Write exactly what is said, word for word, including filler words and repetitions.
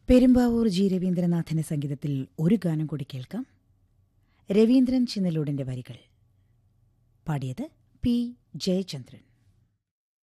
Perumbavoor G രവീന്ദ്രനാഥിന്റെ സംഗീതത്തിൽ ഒരു ഗാനം കൂടി കേൾക്കാം. രവീന്ദ്രൻ ചിന്നലോടിന്റെ വരികൾ പാടിയത് പി ജയചന്ദ്രൻ.